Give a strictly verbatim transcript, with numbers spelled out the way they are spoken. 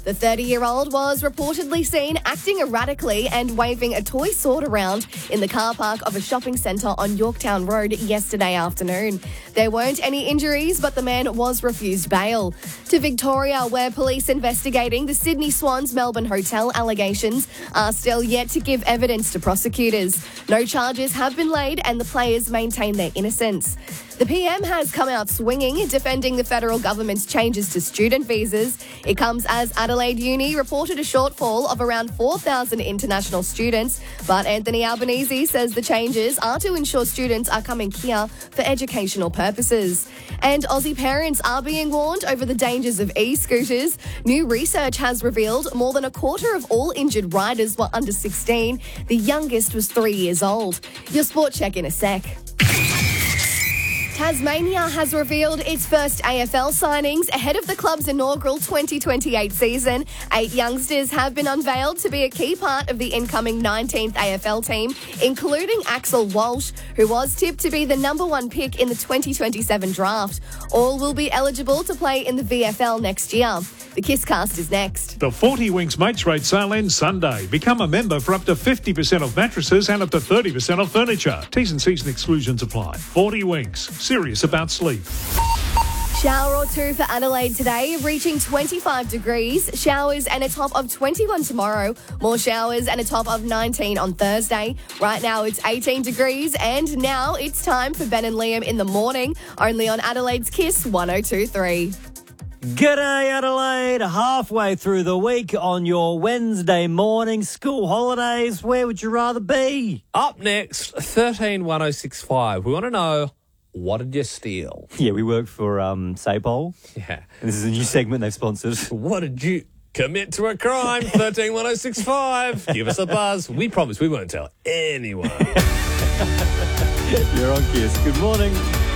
The thirty-year-old was reportedly seen acting erratically and waving a toy sword around in the car park of a shopping centre on Yorktown Road yesterday afternoon. There weren't any injuries, but the man was refused bail. To Victoria, where police investigating the Sydney Swans Melbourne Hotel allegations are still yet to give evidence to prosecutors. No charges have been laid and the players maintain their innocence. The P M has come out swinging, defending the federal government's changes to student visas. It comes as Adelaide Uni reported a shortfall of around four thousand international students, but Anthony Albanese says the changes are to ensure students are coming here for educational purposes. And Aussie parents are being warned over the dangers of e-scooters. New research has revealed more than a quarter of all injured riders were under sixteen. The youngest was three years old. Your sport check in a sec. Tasmania has revealed its first A F L signings ahead of the club's inaugural twenty twenty-eight season. Eight youngsters have been unveiled to be a key part of the incoming nineteenth A F L team, including Axel Walsh, who was tipped to be the number one pick in the twenty twenty-seven draft. All will be eligible to play in the V F L next year. The Kisscast is next. The forty Winks Mates Rate sale ends Sunday. Become a member for up to fifty percent off mattresses and up to thirty percent off furniture. T's and C's and exclusions apply. forty Winks. Serious about sleep. Shower or two for Adelaide today, reaching twenty-five degrees. Showers and a top of twenty-one tomorrow. More showers and a top of nineteen on Thursday. Right now it's eighteen degrees, and now it's time for Ben and Liam in the morning, only on Adelaide's Kiss one oh two point three. G'day Adelaide, halfway through the week on your Wednesday morning. School holidays, where would you rather be? Up next, thirteen one oh six five. We want to know, what did you steal? Yeah, we work for um, Sapol. Yeah. This is a new segment they've sponsored. What did you commit to a crime? thirteen one oh six five. Give us a buzz. We promise we won't tell anyone. You're on Kiss. Good morning.